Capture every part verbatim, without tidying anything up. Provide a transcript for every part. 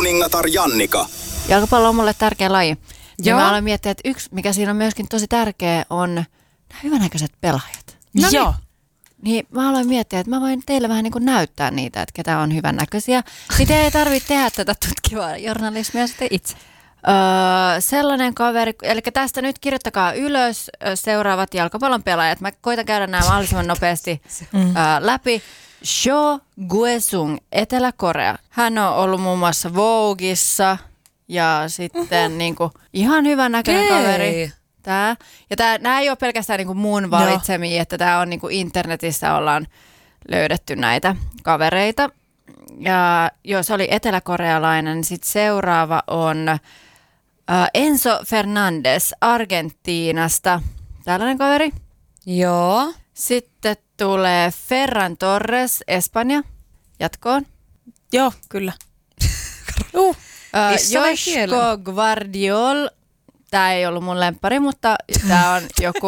kuningatar Jannika. Jalkapallo on mulle tärkeä laji. Ja Joo. mä aloin miettiä, että yksi, mikä siinä on myöskin tosi tärkeä, on nämä hyvänäköiset pelaajat. No niin. Joo. Niin mä aloin miettiä, että mä voin teille vähän niin kuin näyttää niitä, että ketä on hyvännäköisiä. Sitten ei tarvitse tehdä tätä tutkivaa journalismia sitten itse. Öö, sellainen kaveri, eli tästä nyt kirjoittakaa ylös seuraavat jalkapallon pelaajat. Mä koitan käydä nämä mahdollisimman nopeasti mm. öö, läpi. Cho Guesung, Etelä-Korea. Hän on ollut muun muassa Vogueissa ja sitten uh-huh. niin kuin, ihan hyvän näköinen okay. kaveri. Tää. Ja tää, nämä ei ole pelkästään niin kuin mun valitsemia, että tämä on niin kuin internetissä ollaan löydetty näitä kavereita. Ja jos oli eteläkorealainen, niin sitten seuraava on äh, Enzo Fernandez Argentiinasta. Tällainen kaveri. Joo. Sitten tulee Ferran Torres, Espanja. Jatkoon. Joo, kyllä. uh, äh, Joško Gvardiol. Tämä ei ollut mun lemppari, mutta tämä on joku...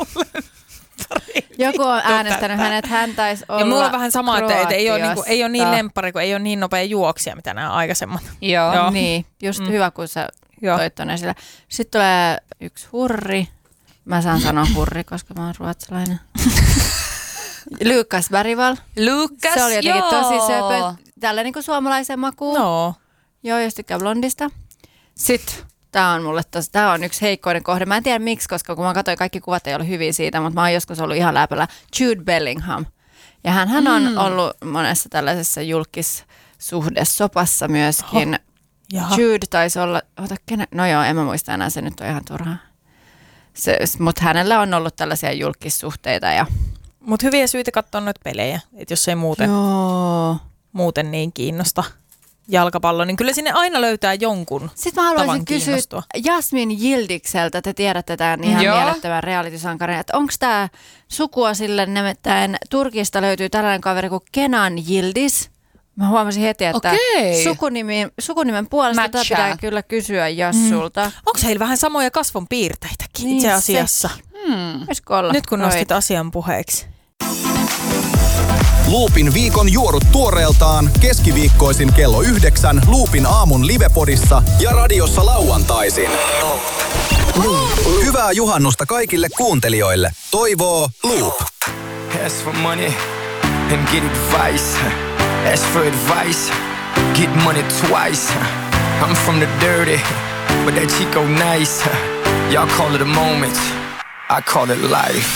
Joku on äänestänyt hänet, hän taisi olla. Ja mulla on vähän sama, että ei ole, niinku, ei ole niin Kroatiasta. lemppari, kun ei ole niin nopea juoksija, mitä nämä aikaisemmat. Joo, Joo. Niin, just mm. hyvä, kun sä Joo. toit ton esille. Sitten tulee yksi hurri. Mä saan sanoa hurri, koska mä oon ruotsalainen. Lukas Bergvall. Lukas, Se oli jotenkin joo. tosi söpö. Tällä niin kuin suomalaisen makuun. No. Joo, jos tykkää blondista. Sitten, tää on mulle tosi, tää on yksi heikkoinen kohde. Mä en tiedä miksi, koska kun mä katsoin, kaikki kuvat ei ole hyviä siitä, mutta mä oon joskus ollut ihan läpällä. Jude Bellingham. Ja hän, hän on mm. ollut monessa tällaisessa julkissuhdesopassa myöskin. Oho. Jude taisi olla, ota, kenen, no joo, en mä muista enää, se nyt on ihan turhaa. Mutta hänellä on ollut tällaisia julkissuhteita. Ja... Mutta hyviä syitä katsoa noita pelejä, että jos ei muuten, muuten niin kiinnosta jalkapallo, niin kyllä sinne aina löytää jonkun Sitten mä haluaisin kysyä Jasmin Yildikseltä, te tiedätte tämän ihan Joo. mielettömän reality-sankarin, että onko tämä sukua sille, nimittäin Turkista löytyy tällainen kaveri kuin Kenan Yildiz. Mä huomasin heti, että Okei. sukunimi, sukunimen puolesta tätä pitää kyllä kysyä Jassulta. Mm. Onko heillä vähän samoja kasvonpiirteitäkin niin itse asiassa? Hmm. Nyt kun nostit Roit. asian puheeksi. Loopin viikon juorut tuoreeltaan keskiviikkoisin kello yhdeksän Loopin aamun livepodissa ja radiossa lauantaisin. Hyvää juhannusta kaikille kuuntelijoille. Toivoo Loop. Ask for money and get advice. Ask for advice, get money twice. I'm from the dirty, but that Chico nice. Y'all call it a moment, I call it life.